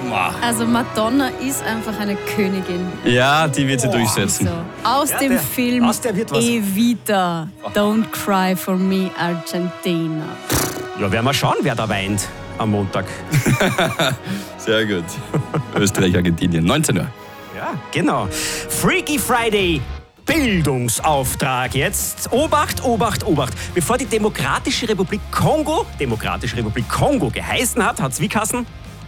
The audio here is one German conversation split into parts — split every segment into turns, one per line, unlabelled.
Also Madonna ist einfach eine Königin.
Ja, die wird sie durchsetzen.
So. Aus dem Film
aus der wird was.
Evita, Don't Cry for Me, Argentina.
Ja, werden wir schauen, wer da weint am Montag.
Sehr gut. Österreich, Argentinien, 19 Uhr.
Ja, genau. Freaky Friday. Bildungsauftrag jetzt. Obacht, Obacht, Obacht. Bevor die Demokratische Republik Kongo geheißen hat, hat's wie geheißen?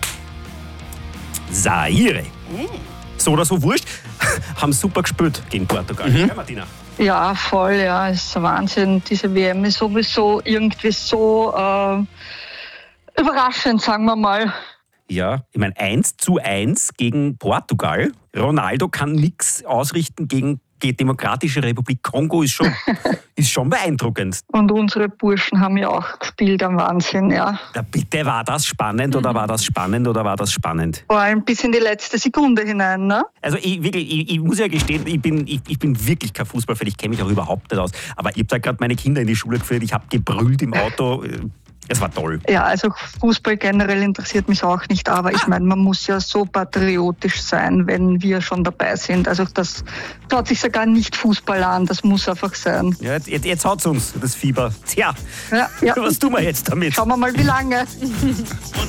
Zaire. So oder so wurscht. Haben super gespielt gegen Portugal. Ja, Martina?
Ja, voll, ja. Es ist Wahnsinn. Diese WM ist sowieso irgendwie so überraschend, sagen wir mal.
Ja, ich meine 1:1 gegen Portugal. Ronaldo kann nichts ausrichten gegen die Demokratische Republik Kongo, ist schon beeindruckend.
Und unsere Burschen haben ja auch gespielt am Wahnsinn, ja.
Da bitte, war das spannend oder war das spannend oder war das spannend?
Vor allem bis in die letzte Sekunde hinein, ne?
Also ich muss ja gestehen, ich bin wirklich kein Fußballfan, ich kenne mich auch überhaupt nicht aus. Aber ich habe da gerade meine Kinder in die Schule geführt, ich habe gebrüllt im Auto. Es war toll.
Ja, also Fußball generell interessiert mich auch nicht, aber ich meine, man muss ja so patriotisch sein, wenn wir schon dabei sind. Also das schaut sich sogar nicht Fußball an, das muss einfach sein.
Ja, jetzt haut's uns, das Fieber. Tja,
Ja.
was tun wir jetzt damit?
Schauen wir mal, wie lange.